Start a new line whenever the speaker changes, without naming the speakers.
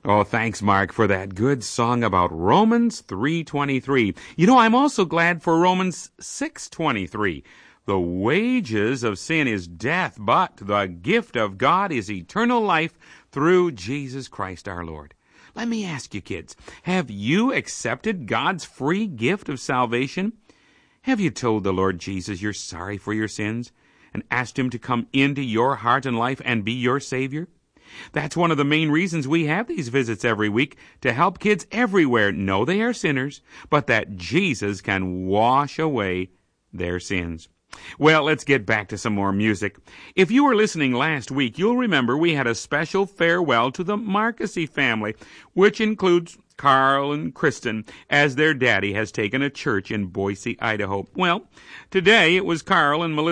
Oh, thanks, Mark, for that good song about Romans 3:23. I'm also glad for Romans 6:23. The wages of sin is death, but the gift of God is eternal life through Jesus Christ our Lord. Let me ask you, kids, have you accepted God's free gift of salvation? Have you told the Lord Jesus you're sorry for your sins and asked him to come into your heart and life and be your Savior? That's one of the main reasons we have these visits every week, to help kids everywhere know they are sinners, but that Jesus can wash away their sins. Well, let's get back to some more music. If you were listening last week, you'll remember we had a special farewell to the Marcusy family, which includes Carl and Kristen, as their daddy has taken a church in Boise, Idaho. Well, today it was Carl and Melissa